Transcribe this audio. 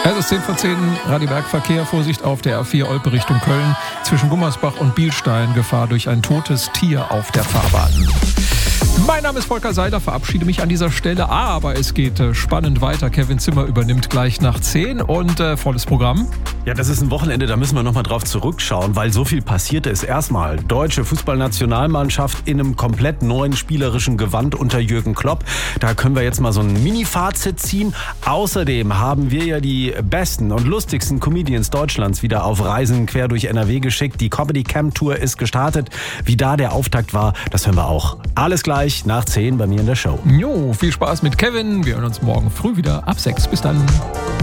Es ist 10 vor 10, Radibergverkehr, Vorsicht auf der A4 Olpe Richtung Köln. Zwischen Gummersbach und Bielstein, Gefahr durch ein totes Tier auf der Fahrbahn. Mein Name ist Volker Seiler, verabschiede mich an dieser Stelle, aber es geht spannend weiter. Kevin Zimmer übernimmt gleich nach 10 und volles Programm. Ja, das ist ein Wochenende, da müssen wir nochmal drauf zurückschauen, weil so viel passiert ist. Erstmal, deutsche Fußballnationalmannschaft in einem komplett neuen spielerischen Gewand unter Jürgen Klopp. Da können wir jetzt mal so ein Mini-Fazit ziehen. Außerdem haben wir ja die besten und lustigsten Comedians Deutschlands wieder auf Reisen quer durch NRW geschickt. Die Comedy Camp Tour ist gestartet. Wie da der Auftakt war, das hören wir auch. Alles gleich nach 10 bei mir in der Show. Jo, viel Spaß mit Kevin. Wir hören uns morgen früh wieder ab 6. Bis dann.